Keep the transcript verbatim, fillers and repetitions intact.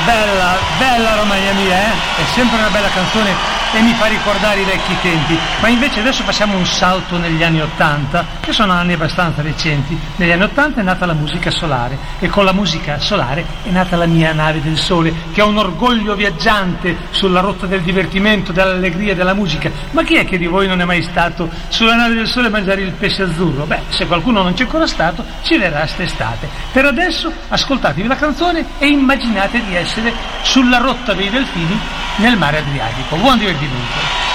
bella, bella Romagna mia, eh? È sempre una bella canzone e mi fa ricordare i vecchi tempi. Ma invece adesso facciamo un salto negli anni Ottanta, che sono anni abbastanza recenti. Negli anni Ottanta è nata la musica solare e con la musica solare è nata la mia nave del sole, che è un orgoglio viaggiante sulla rotta del divertimento, dell'allegria, della musica. Ma chi è che di voi non è mai stato sulla nave del sole a mangiare il pesce azzurro? Beh, se qualcuno non c'è ancora stato, ci verrà st'estate. Per adesso ascoltatevi la canzone e immaginate di essere sulla rotta dei delfini nel mare Adriatico. Buon divertimento.